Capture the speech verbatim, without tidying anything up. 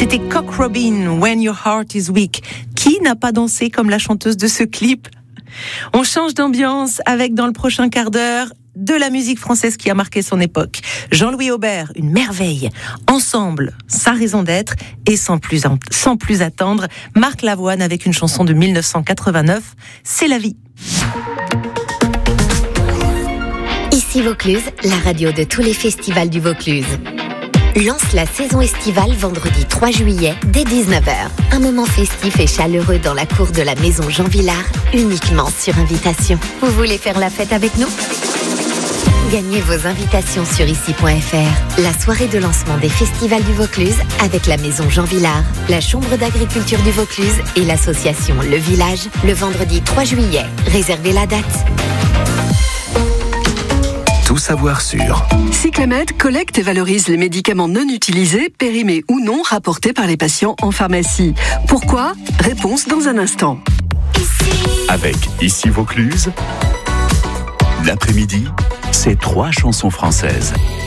C'était Cock Robin, When Your Heart Is Weak. Qui n'a pas dansé comme la chanteuse de ce clip ? On change d'ambiance avec, dans le prochain quart d'heure, de la musique française qui a marqué son époque. Jean-Louis Aubert, une merveille. Ensemble, sa raison d'être. Et sans plus, en, sans plus attendre, Marc Lavoine avec une chanson de dix-neuf cent quatre-vingt-neuf, C'est la vie. Ici Vaucluse, la radio de tous les festivals du Vaucluse. Lance la saison estivale vendredi trois juillet dès dix-neuf heures. Un moment festif et chaleureux dans la cour de la maison Jean Villard, uniquement sur invitation. Vous voulez faire la fête avec nous ? Gagnez vos invitations sur ici point f r. La soirée de lancement des festivals du Vaucluse avec la maison Jean Villard, la Chambre d'agriculture du Vaucluse et l'association Le Village, le vendredi trois juillet. Réservez la date. Tout savoir sur Cyclamed collecte et valorise les médicaments non utilisés, périmés ou non, rapportés par les patients en pharmacie. Pourquoi ? Réponse dans un instant. Avec Ici Vaucluse, l'après-midi, c'est trois chansons françaises.